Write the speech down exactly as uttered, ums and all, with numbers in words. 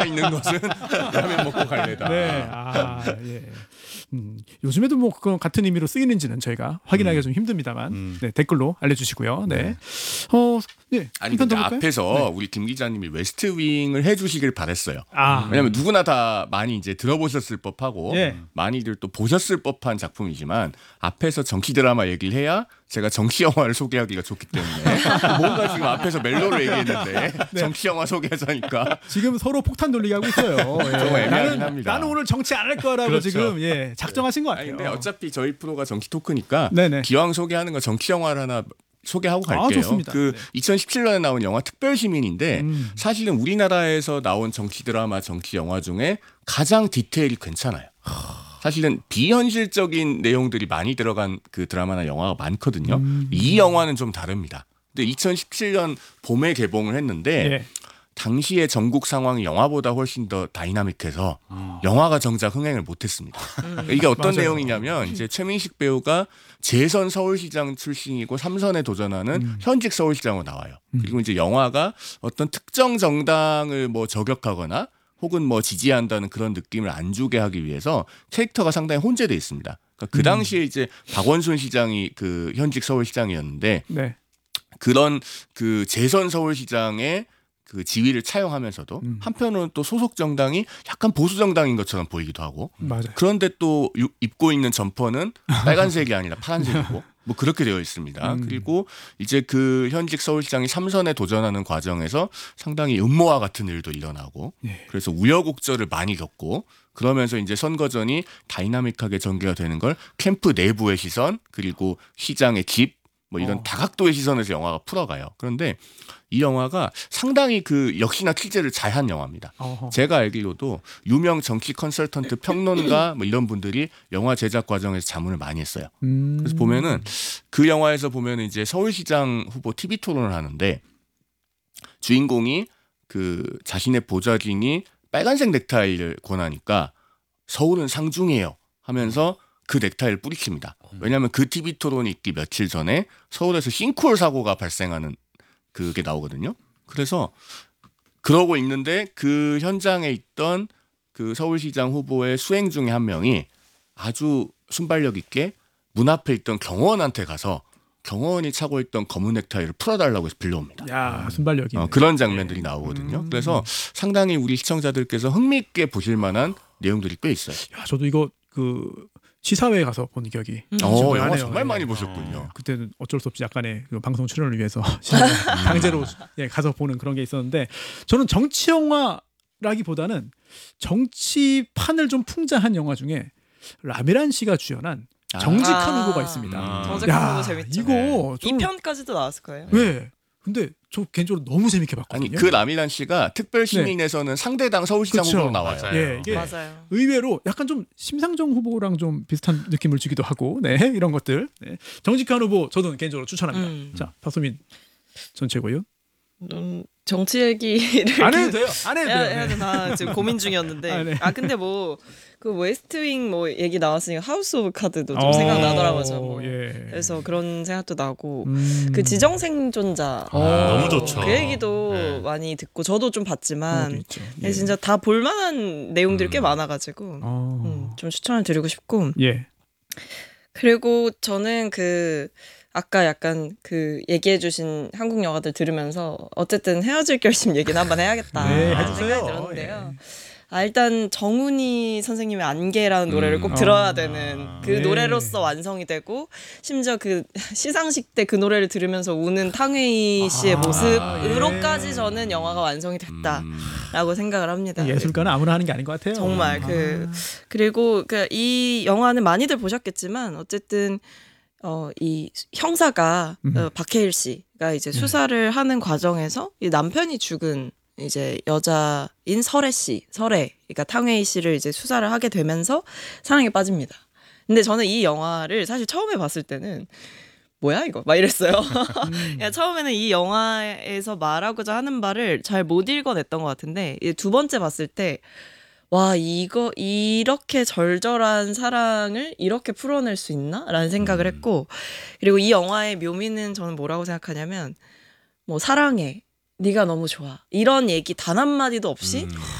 남아 있는 것은 라면 먹고 갈래다. 네, 아 예. 음, 요즘에도 뭐 그건 같은 의미로 쓰이는지는 저희가 확인하기가 음. 좀 힘듭니다만 음. 네, 댓글로 알려주시고요. 네. 네. 어, 네. 아니 근데 앞에서 네. 우리 김 기자님이 웨스트윙을 해주시길 바랬어요. 아. 왜냐하면 누구나 다 많이 이제 들어보셨을 법하고 예. 많이들 또 보셨을 법한 작품이지만 앞에서 정치 드라마 얘기를 해야 제가 정치 영화를 소개하기가 좋기 때문에 뭔가 지금 앞에서 멜로를 얘기했는데 네. 정치 영화 소개하자니까 지금 서로 폭탄 돌리기 하고 있어요. 예. 좀 애매하긴 나는, 합니다. 나는 오늘 정치 안 할 거라고 그렇죠. 지금 예, 작정하신 것 같아요. 아니, 근데 어차피 저희 프로가 정치 토크니까 네네. 기왕 소개하는 거 정치 영화를 하나 소개하고 갈게요. 아, 좋습니다. 그 네. 이천십칠 년에 나온 영화 특별시민인데 음. 사실은 우리나라에서 나온 정치 드라마, 정치 영화 중에 가장 디테일이 괜찮아요. 사실은 비현실적인 내용들이 많이 들어간 그 드라마나 영화가 많거든요. 음. 이 영화는 좀 다릅니다. 근데 이천십칠 년 봄에 개봉을 했는데 예. 당시의 전국 상황이 영화보다 훨씬 더 다이나믹해서 음. 영화가 정작 흥행을 못했습니다. 음. 이게 어떤 맞아요. 내용이냐면 이제 최민식 배우가 재선 서울시장 출신이고 삼 선에 도전하는 음. 현직 서울시장으로 나와요. 음. 그리고 이제 영화가 어떤 특정 정당을 뭐 저격하거나 혹은 뭐 지지한다는 그런 느낌을 안 주게 하기 위해서 캐릭터가 상당히 혼재돼 있습니다. 그러니까 그 당시에 이제 박원순 시장이 그 현직 서울시장이었는데 네. 그런 그 재선 서울시장의 그 지위를 차용하면서도 음. 한편으로는 또 소속 정당이 약간 보수 정당인 것처럼 보이기도 하고 맞아요. 그런데 또 입고 있는 점퍼는 빨간색이 아니라 파란색이고 뭐 그렇게 되어 있습니다. 음. 그리고 이제 그 현직 서울시장이 삼 선에 도전하는 과정에서 상당히 음모와 같은 일도 일어나고 예. 그래서 우여곡절을 많이 겪고 그러면서 이제 선거전이 다이나믹하게 전개가 되는 걸 캠프 내부의 시선 그리고 시장의 집 뭐 이런 어. 다각도의 시선에서 영화가 풀어가요. 그런데 이 영화가 상당히 그 역시나 취재를 잘한 영화입니다. 어허. 제가 알기로도 유명 정치 컨설턴트 평론가 뭐 이런 분들이 영화 제작 과정에서 자문을 많이 했어요. 음. 그래서 보면은 그 영화에서 보면은 이제 서울시장 후보 티비 토론을 하는데 주인공이 그 자신의 보좌진이 빨간색 넥타이를 권하니까 서울은 상중이에요 하면서 그 넥타이를 뿌리칩니다. 왜냐하면 그 티비 토론이 있기 며칠 전에 서울에서 싱크홀 사고가 발생하는 그게 나오거든요. 그래서 그러고 있는데 그 현장에 있던 그 서울시장 후보의 수행 중에 한 명이 아주 순발력 있게 문 앞에 있던 경호원한테 가서 경호원이 차고 있던 검은 넥타이를 풀어달라고 해서 빌려옵니다. 야, 순발력이 어, 그런 장면들이 나오거든요. 음. 그래서 상당히 우리 시청자들께서 흥미있게 보실 만한 내용들이 꽤 있어요. 야, 저도 이거 그 시사회에 가서 본 기억이 음. 어, 영화 정말 많이 보셨군요. 어, 그때는 어쩔 수 없이 약간의 그 방송 출연을 위해서 강제로 예, 가서 보는 그런 게 있었는데 저는 정치 영화라기보다는 정치판을 좀 풍자한 영화 중에 라미란 씨가 주연한 정직한 아~ 후보가 있습니다. 아~ 정직한 후보 재밌죠. 이거 이 편까지도 나왔을 거예요. 네. 근데 저 개인적으로 너무 재밌게 봤거든요. 아니 그 라미란 씨가 특별시민에서는 네. 상대당 서울시장 그쵸. 후보로 나와요. 맞아요. 예, 이게 맞아요. 의외로 약간 좀 심상정 후보랑 좀 비슷한 느낌을 주기도 하고, 네 이런 것들. 네. 정직한 후보 저도 개인적으로 추천합니다. 음. 자, 박소민 전 최고요. 음, 정치 얘기를 안 해도 돼요. 안 해도 돼요. 해야 되나 지금 고민 중이었는데. 아, 네. 아 근데 뭐. 그 웨스트윙 뭐 얘기 나왔으니까 하우스 오브 카드도 좀 생각나더라고요. 뭐. 예. 그래서 그런 생각도 나고 음. 그 지정 생존자 아, 너무 좋죠. 그 얘기도 네. 많이 듣고 저도 좀 봤지만 예. 진짜 다 볼만한 내용들이 음. 꽤 많아가지고 어. 음, 좀 추천을 드리고 싶고 예. 그리고 저는 그 아까 약간 그 얘기해주신 한국 영화들 들으면서 어쨌든 헤어질 결심 얘기는 한번 해야겠다 네, 하는 생각이 들었는데요. 예. 아, 일단 정훈이 선생님의 안개라는 노래를 꼭 들어야 아, 되는 그 네. 노래로서 완성이 되고 심지어 그 시상식 때 그 노래를 들으면서 우는 탕웨이 씨의 아, 모습으로까지 예. 저는 영화가 완성이 됐다라고 음. 생각을 합니다. 예술가는 아무나 하는 게 아닌 것 같아요. 정말 아. 그 그리고 그 이 영화는 많이들 보셨겠지만 어쨌든 어, 이 형사가 음. 어, 박해일 씨가 이제 수사를 하는 과정에서 이 남편이 죽은 이제 여자인 설혜 씨, 설혜, 그러니까 탕웨이 씨를 이제 수사를 하게 되면서 사랑에 빠집니다. 근데 저는 이 영화를 사실 처음에 봤을 때는 뭐야 이거 막 이랬어요. 음. 그러니까 처음에는 이 영화에서 말하고자 하는 바를 잘 못 읽어냈던 것 같은데 두 번째 봤을 때 와 이거 이렇게 절절한 사랑을 이렇게 풀어낼 수 있나? 라는 생각을 했고 그리고 이 영화의 묘미는 저는 뭐라고 생각하냐면 뭐 사랑해 네가 너무 좋아 이런 얘기 단 한마디도 없이 음.